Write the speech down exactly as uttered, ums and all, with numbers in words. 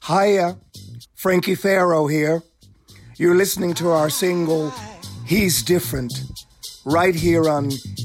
Hiya, Frankie Farrow here. You're listening to our single, He's Different, right here on